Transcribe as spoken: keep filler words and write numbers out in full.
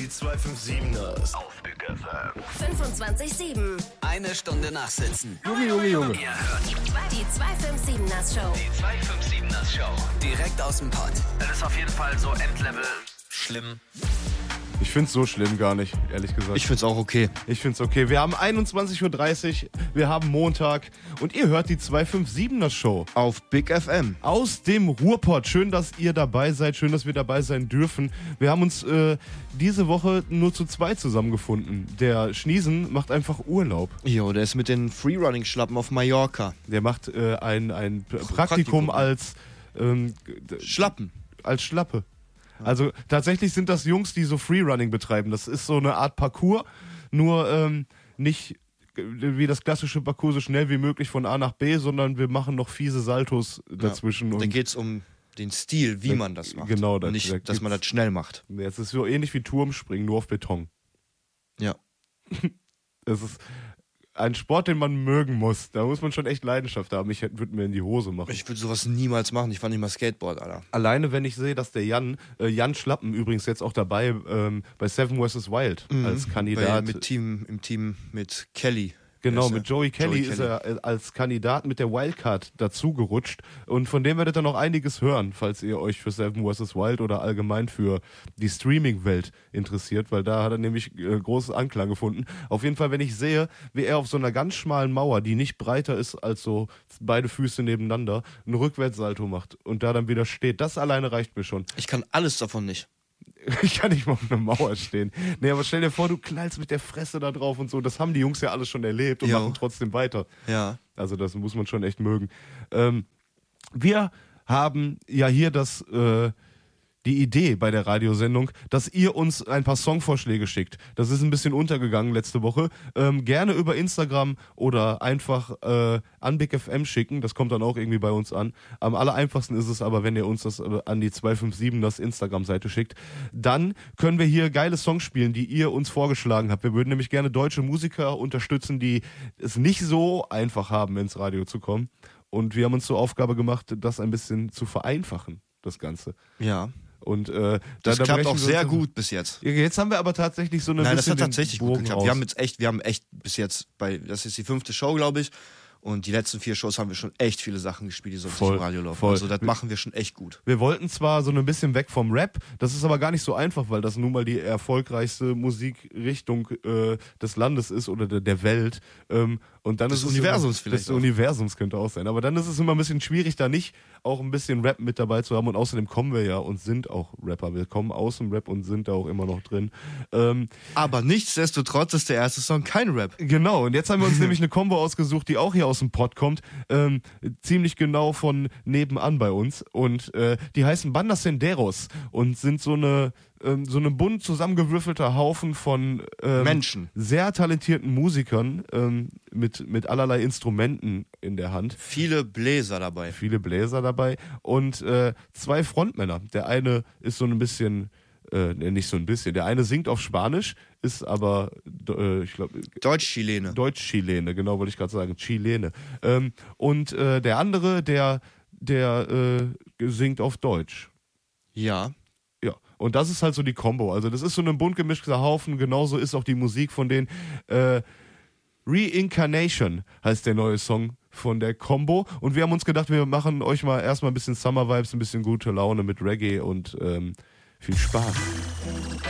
Die zwei fünf siebeners auf Big F M. fünfundzwanzig sieben. Eine Stunde nachsitzen. Junge, Junge, Junge. Ihr hört Die zwei fünf sieben-ers Show. die zwei fünf sieben-ers Show. Direkt aus dem Pod. Das ist auf jeden Fall so Endlevel schlimm. Ich find's so schlimm gar nicht, ehrlich gesagt. Ich find's auch okay. Ich find's okay. Wir haben einundzwanzig Uhr dreißig, wir haben Montag und ihr hört die zwei fünf sieben-ers Show. Auf Big F M. Aus dem Ruhrpott. Schön, dass ihr dabei seid. Schön, dass wir dabei sein dürfen. Wir haben uns äh, diese Woche nur zu zweit zusammengefunden. Der Schniesen macht einfach Urlaub. Jo, der ist mit den Freerunning-Schlappen auf Mallorca. Der macht äh, ein, ein P- Praktikum, Praktikum. als ähm, d- Schlappen. als Schlappe. Also tatsächlich sind das Jungs, die so Freerunning betreiben. Das ist so eine Art Parcours, nur ähm, nicht wie das klassische Parcours so schnell wie möglich von A nach B, sondern wir machen noch fiese Saltos dazwischen. Ja. Und Dann geht's um den Stil, wie Da- man das macht. genau, Und da- nicht, da dass man das gibt's- schnell macht. es ist so ähnlich wie Turmspringen, nur auf Beton. Ja. Es ist ein Sport, den man mögen muss. Da muss man schon echt Leidenschaft haben. Ich würde mir in die Hose machen. Ich würde sowas niemals machen. Ich fand nicht mal Skateboard, Alter. Alleine, wenn ich sehe, dass der Jan, äh, Jan Schlappen übrigens jetzt auch dabei ähm, bei Seven versus. Wild als Kandidat. Bei, mit Team, im Team mit Kelly. Genau, Wer ist mit er? Joey Kelly, Joey ist er äh, als Kandidat mit der Wildcard dazugerutscht. Und von dem werdet ihr noch einiges hören, falls ihr euch für Seven versus. Wild oder allgemein für die Streaming-Welt interessiert, weil da hat er nämlich äh, großen Anklang gefunden. Auf jeden Fall, wenn ich sehe, wie er auf so einer ganz schmalen Mauer, die nicht breiter ist als so beide Füße nebeneinander, einen Rückwärtssalto macht und da dann wieder steht, das alleine reicht mir schon. Ich kann alles davon nicht. Ich kann nicht mal auf einer Mauer stehen. Nee, aber stell dir vor, du knallst mit der Fresse da drauf und so. Das haben die Jungs ja alles schon erlebt und Jo. machen trotzdem weiter. Ja. Also das muss man schon echt mögen. Ähm, wir haben ja hier das, äh, die Idee bei der Radiosendung, dass ihr uns ein paar Songvorschläge schickt. Das ist ein bisschen untergegangen letzte Woche. Ähm, gerne über Instagram oder einfach äh, an Big F M schicken. Das kommt dann auch irgendwie bei uns an. Am aller einfachsten ist es aber, wenn ihr uns das äh, an die zwei fünf sieben, das Instagram-Seite schickt. Dann können wir hier geile Songs spielen, die ihr uns vorgeschlagen habt. Wir würden nämlich gerne deutsche Musiker unterstützen, die es nicht so einfach haben, ins Radio zu kommen. Und wir haben uns zur Aufgabe gemacht, das ein bisschen zu vereinfachen, das Ganze. Ja. Und äh, Das da, da klappt brechen auch wir sehr uns- gut bis jetzt. Jetzt haben wir aber tatsächlich so eine Nein, das bisschen hat tatsächlich den gut Bogen geklappt. raus. Wir haben jetzt echt, wir haben echt bis jetzt bei, das ist die fünfte Show, glaube ich. Und die letzten vier Shows haben wir schon echt viele Sachen gespielt, die sonst Voll, nicht im Radio laufen. voll. Also das machen wir schon echt gut. Wir wollten zwar so ein bisschen weg vom Rap, das ist aber gar nicht so einfach, weil das nun mal die erfolgreichste Musikrichtung äh, des Landes ist oder der, der Welt. Ähm, und dann Des ist es Universums immer, vielleicht Des auch. Universums könnte auch sein. Aber dann ist es immer ein bisschen schwierig, da nicht auch ein bisschen Rap mit dabei zu haben. Und außerdem kommen wir ja und sind auch Rapper. Wir kommen aus dem Rap und sind da auch immer noch drin. Ähm, Aber nichtsdestotrotz ist der erste Song kein Rap. Genau, und jetzt haben wir uns nämlich eine Combo ausgesucht, die auch hier aus dem Pod kommt, ähm, ziemlich genau von nebenan bei uns. Und äh, die heißen Banda Senderos und sind so eine ähm, so eine bunt zusammengewürfelter Haufen von ähm, Menschen. sehr talentierten Musikern ähm, mit mit allerlei Instrumenten in der Hand. Viele Bläser dabei. Viele Bläser dabei und äh, zwei Frontmänner. Der eine ist so ein bisschen äh, nee, nicht so ein bisschen. Der eine singt auf Spanisch, ist aber, äh, ich glaube, Deutsch-Chilene. Deutsch-Chilene, genau, wollte ich gerade sagen, Chilene. Ähm, und äh, der andere, der, der äh, singt auf Deutsch. Ja. Ja, und das ist halt so die Combo. Also das ist so ein bunt gemischter Haufen, genauso ist auch die Musik von denen. Äh, Reincarnation heißt der neue Song von der Combo. Und wir haben uns gedacht, wir machen euch mal erstmal ein bisschen Summer Vibes, ein bisschen gute Laune mit Reggae und ähm, viel Spaß.